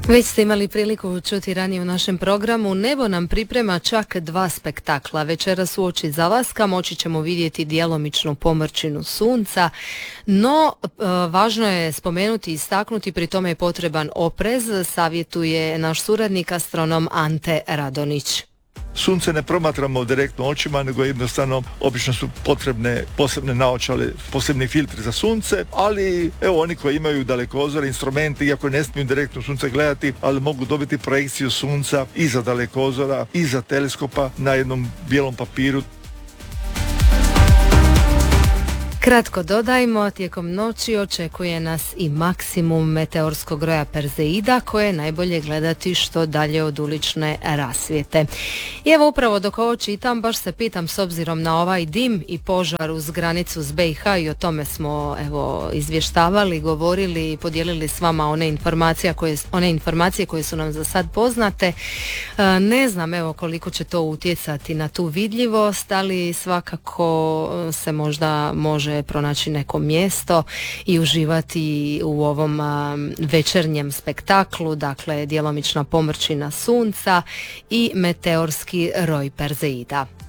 Već ste imali priliku čuti ranije u našem programu. Nebo nam priprema čak 2 spektakla. Večeras uoči zalaska moći ćemo vidjeti djelomičnu pomrčinu sunca, no važno je spomenuti i istaknuti, pri tome je potreban oprez, savjetuje naš suradnik astronom Ante Radonić. Sunce ne promatramo direktno očima, nego jednostavno obično su potrebne posebne naočale, posebni filtri za sunce, ali evo oni koji imaju dalekozore, instrumenti, iako ne smiju direktno sunce gledati, ali mogu dobiti projekciju sunca iza dalekozora, iza teleskopa na jednom bijelom papiru. Kratko dodajmo, tijekom noći očekuje nas i maksimum meteorskog broja Perzeida, koje je najbolje gledati što dalje od ulične rasvjete. I evo upravo dok ovo čitam, baš se pitam s obzirom na ovaj dim i požar uz granicu s BiH, i o tome smo izvještavali, govorili i podijelili s vama one informacije koje su nam za sad poznate. Ne znam koliko će to utjecati na tu vidljivost, ali svakako se možda može pronaći neko mjesto i uživati u ovom večernjem spektaklu, dakle djelomična pomrčina sunca i meteorski roj Perzeida.